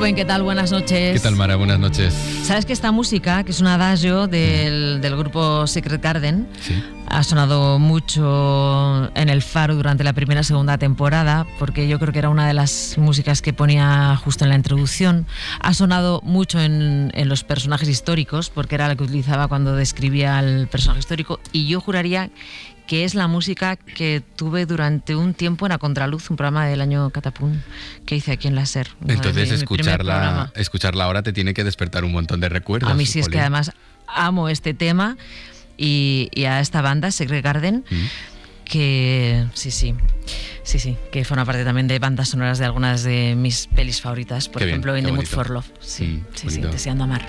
Rubén, ¿qué tal? Buenas noches. ¿Qué tal, Mara? Buenas noches. ¿Sabes que esta música, que es un adagio del grupo Secret Garden, Sí. ha sonado mucho en El Faro durante la primera y segunda temporada? Porque yo creo que era una de las músicas que ponía justo en la introducción. Ha sonado mucho en los personajes históricos, porque era la que utilizaba cuando describía al personaje histórico, y yo juraría que es la música que tuve durante un tiempo en A Contraluz, un programa del año Catapún que hice aquí en la SER. Entonces escucharla ahora te tiene que despertar un montón de recuerdos. A mí sí, es Jolín. que además amo este tema y a esta banda, Secret Garden, que sí, que forma parte también de bandas sonoras de algunas de mis pelis favoritas, por ejemplo, In the Mood for Love. Sí, Deseando amar.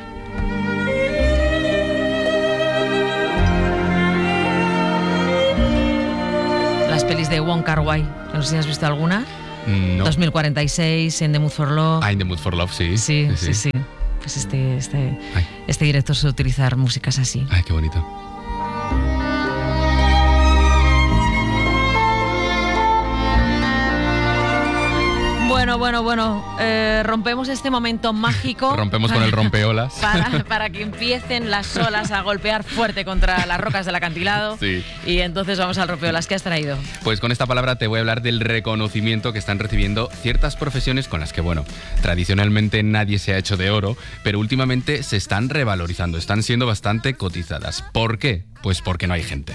Las pelis de Wong Kar-wai, no sé si has visto alguna. No. 2046, In the Mood for Love. In the Mood for Love, sí. Sí. Pues este director suele utilizar músicas así. Ay, qué bonito. Bueno, rompemos este momento mágico. Rompemos con el rompeolas. Para que empiecen las olas a golpear fuerte contra las rocas del acantilado. Sí. Y entonces vamos al rompeolas. ¿Qué has traído? Pues con esta palabra te voy a hablar del reconocimiento que están recibiendo ciertas profesiones con las que, bueno, tradicionalmente nadie se ha hecho de oro, pero últimamente se están revalorizando, están siendo bastante cotizadas. ¿Por qué? Pues porque no hay gente.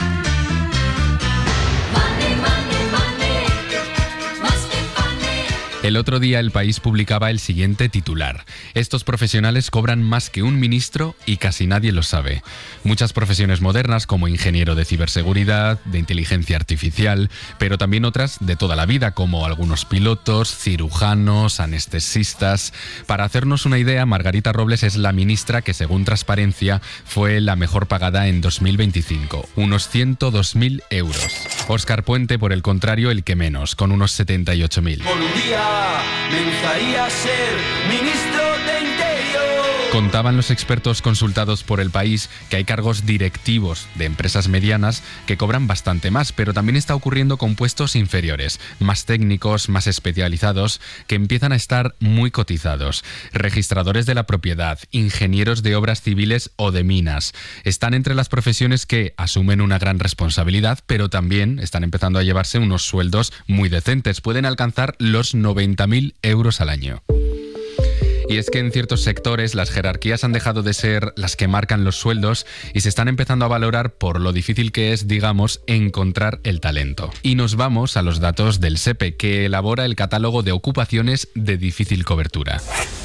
El otro día El País publicaba el siguiente titular: estos profesionales cobran más que un ministro y casi nadie lo sabe. Muchas profesiones modernas como ingeniero de ciberseguridad, de inteligencia artificial, pero también otras de toda la vida como algunos pilotos, cirujanos, anestesistas. Para hacernos una idea, Margarita Robles es la ministra que, según Transparencia, fue la mejor pagada en 2025, unos 102.000 euros. Óscar Puente, por el contrario, el que menos, con unos 78.000. Por un día me gustaría ser ministro de Interior. Contaban los expertos consultados por El País que hay cargos directivos de empresas medianas que cobran bastante más, pero también está ocurriendo con puestos inferiores, más técnicos, más especializados, que empiezan a estar muy cotizados. Registradores de la propiedad, ingenieros de obras civiles o de minas, están entre las profesiones que asumen una gran responsabilidad, pero también están empezando a llevarse unos sueldos muy decentes. Pueden alcanzar los 90.000 euros al año. Y es que en ciertos sectores las jerarquías han dejado de ser las que marcan los sueldos y se están empezando a valorar por lo difícil que es, digamos, encontrar el talento. Y nos vamos a los datos del SEPE, que elabora el catálogo de ocupaciones de difícil cobertura.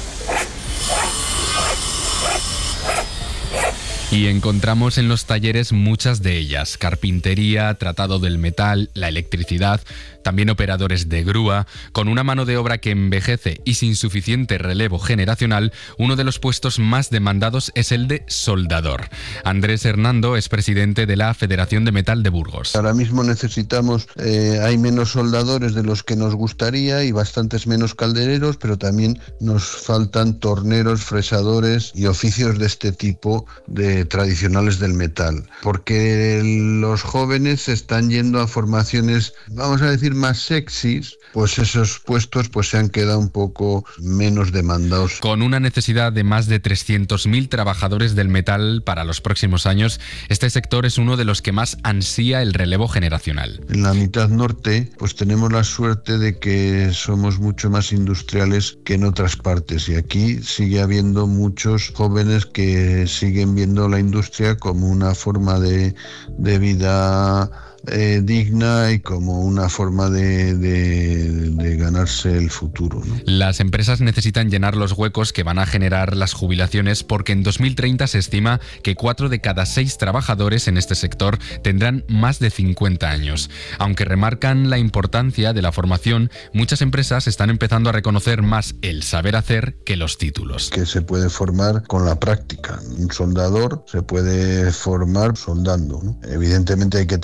Y encontramos en los talleres muchas de ellas: carpintería, tratado del metal, la electricidad, también operadores de grúa. Con una mano de obra que envejece y sin suficiente relevo generacional, uno de los puestos más demandados es el de soldador. Andrés Hernando es presidente de la Federación de Metal de Burgos. Ahora mismo necesitamos, hay menos soldadores de los que nos gustaría y bastantes menos caldereros, pero también nos faltan torneros, fresadores y oficios de este tipo de tradicionales del metal, porque los jóvenes se están yendo a formaciones, vamos a decir, más sexys, pues esos puestos pues se han quedado un poco menos demandados. Con una necesidad de más de 300.000 trabajadores del metal para los próximos años, este sector es uno de los que más ansía el relevo generacional. En la mitad norte pues tenemos la suerte de que somos mucho más industriales que en otras partes, y aquí sigue habiendo muchos jóvenes que siguen viendo la industria como una forma de vida digna y como una forma de ganarse el futuro, ¿no? Las empresas necesitan llenar los huecos que van a generar las jubilaciones, porque en 2030 se estima que 4 de cada 6 trabajadores en este sector tendrán más de 50 años. Aunque remarcan la importancia de la formación, muchas empresas están empezando a reconocer más el saber hacer que los títulos. Que se puede formar con la práctica. Un soldador se puede formar soldando, ¿no? Evidentemente hay que tener unos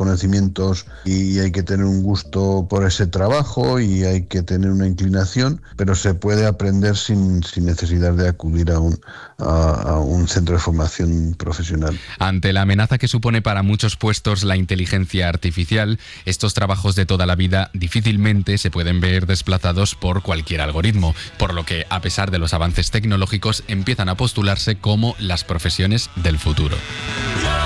conocimientos y hay que tener un gusto por ese trabajo y hay que tener una inclinación, pero se puede aprender sin necesidad de acudir a un centro de formación profesional. Ante la amenaza que supone para muchos puestos la inteligencia artificial, estos trabajos de toda la vida difícilmente se pueden ver desplazados por cualquier algoritmo, por lo que, a pesar de los avances tecnológicos, empiezan a postularse como las profesiones del futuro.